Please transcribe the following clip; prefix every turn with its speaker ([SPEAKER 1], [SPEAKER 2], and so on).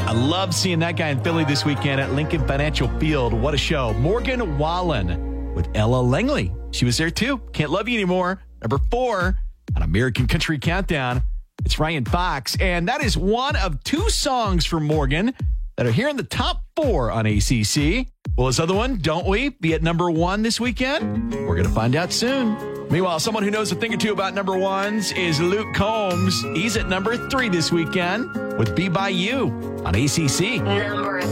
[SPEAKER 1] I love seeing that guy in Philly this weekend at Lincoln Financial Field. What a show. Morgan Wallen with Ella Langley. She was there too. Can't Love You Anymore. Number 4 on American Country Countdown. It's Ryan Fox. And that is one of 2 songs from Morgan that are here in the top 4 on ACC. Will this other one, Don't We, be at number 1 this weekend? We're going to find out soon. Meanwhile, someone who knows a thing or two about number 1s is Luke Combs. He's at number 3 this weekend with Be By You on ACC.
[SPEAKER 2] Number